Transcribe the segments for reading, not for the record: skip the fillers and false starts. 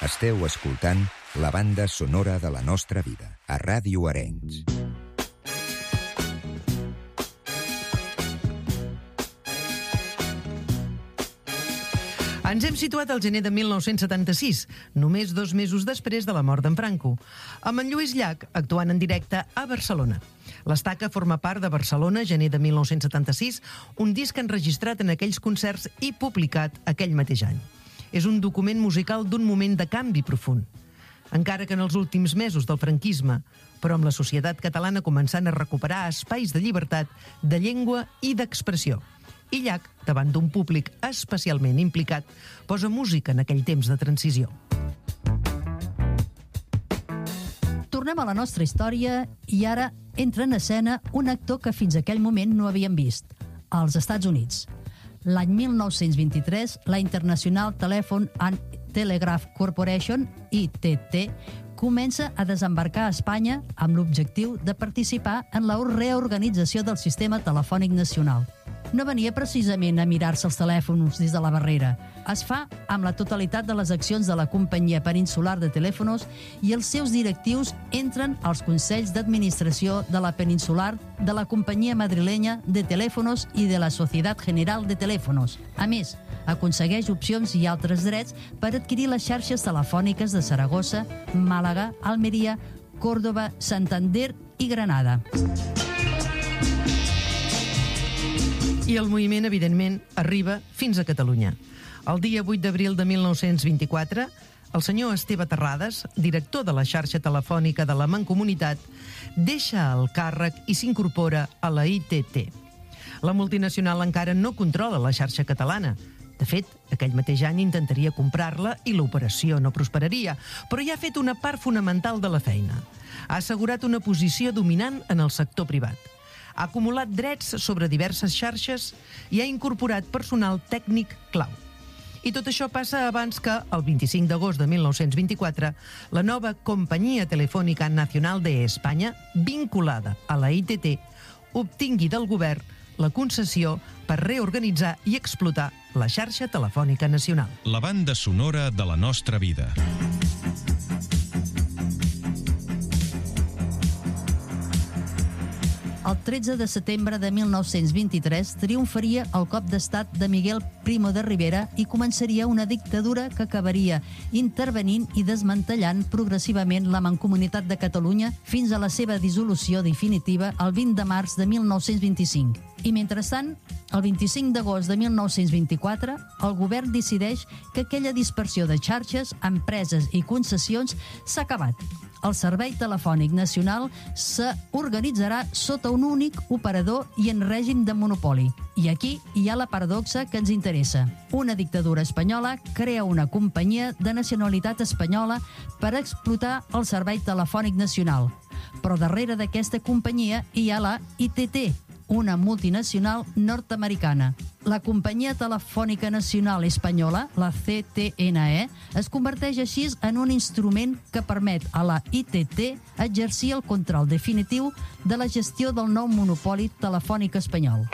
Esteu escoltant la banda sonora de la nostra vida a Ràdio Arenys. Ens hem situat al gener de 1976, només 2 mesos després de la mort d'en Franco, amb en Lluís Llach actuant en directe a Barcelona. L'Estaca forma part de Barcelona, gener de 1976, un disc enregistrat en aquells concerts i publicat aquell mateix any. És un document musical d'un moment de canvi profund. Encara que en els últims mesos del franquisme, però amb la societat catalana començant a recuperar espais de llibertat, de llengua i d'expressió. I Llach, davant d'un públic especialment implicat, posa música en aquell temps de transició. Tornem a la nostra història i ara entra en escena un actor que fins aquell moment no havíem vist, als Estats Units. L'any 1923, la International Telephone and Telegraph Corporation, ITT, comença a desembarcar a Espanya amb l'objectiu de participar en la reorganització del sistema telefònic nacional. No venia precisament a mirar-se els telèfons des de la barrera. Es fa amb la totalitat de les accions de la companyia peninsular de telèfonos i els seus directius entren als consells d'administració de la peninsular, de la companyia madrilenya de telèfonos i de la Societat General de Telèfonos. A més, aconsegueix opcions i altres drets per adquirir les xarxes telefòniques de Saragossa, Màlaga, Almeria, Còrdova, Santander i Granada. I el moviment, evidentment, arriba fins a Catalunya. El dia 8 d'abril de 1924, el senyor Esteve Terrades, director de la xarxa telefònica de la Mancomunitat, deixa el càrrec i s'incorpora a la ITT. La multinacional encara no controla la xarxa catalana. De fet, aquell mateix any intentaria comprar-la i l'operació no prosperaria, però ja ha fet una part fonamental de la feina. Ha assegurat una posició dominant en el sector privat. Ha acumulat drets sobre diverses xarxes i ha incorporat personal tècnic clau. I tot això passa abans que, el 25 d'agost de 1924, la nova Companyia Telefònica Nacional de Espanya, vinculada a la ITT, obtingui del govern la concessió per reorganitzar i explotar la xarxa telefònica nacional. La banda sonora de la nostra vida. El 13 de setembre de 1923 triomfaria el cop d'estat de Miguel Primo de Rivera i començaria una dictadura que acabaria intervenint i desmantellant progressivament la Mancomunitat de Catalunya fins a la seva dissolució definitiva el 20 de març de 1925. I mentrestant, el 25 d'agost de 1924, el govern decideix que aquella dispersió de xarxes, empreses i concessions s'ha acabat. El Servei Telefònic Nacional s'organitzarà sota un únic operador i en règim de monopoli. I aquí hi ha la paradoxa que ens interessa. Una dictadura espanyola crea una companyia de nacionalitat espanyola per explotar el Servei Telefònic Nacional. Però darrere d'aquesta companyia hi ha la ITT, una multinacional nord-americana. La Companyia Telefònica Nacional Espanyola, la CTNE, es converteix així en un instrument que permet a la ITT exercir el control definitiu de la gestió del nou monopoli telefònic espanyol.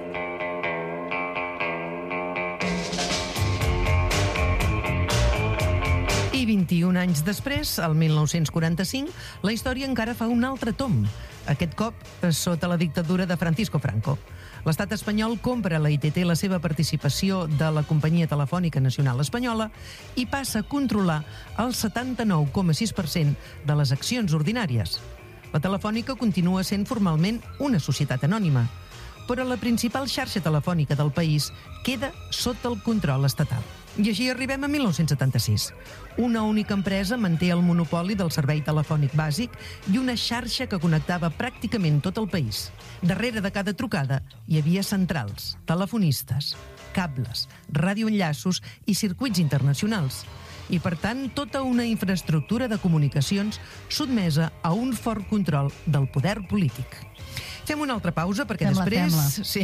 I 21 anys després, el 1945, la història encara fa un altre tomb, aquest cop sota la dictadura de Francisco Franco. L'estat espanyol compra a la ITT la seva participació de la Companyia Telefònica Nacional Espanyola i passa a controlar el 79,6% de les accions ordinàries. La Telefònica continua sent formalment una societat anònima, però la principal xarxa telefònica del país queda sota el control estatal. I així arribem a 1976. Una única empresa manté el monopoli del servei telefònic bàsic i una xarxa que connectava pràcticament tot el país. Darrere de cada trucada hi havia centrals, telefonistes, cables, radioenllaços i circuits internacionals. I, per tant, tota una infraestructura de comunicacions sotmesa a un fort control del poder polític. Fem una altra pausa perquè després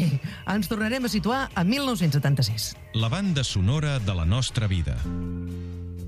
ens tornarem a situar a 1976. La banda sonora de la nostra vida.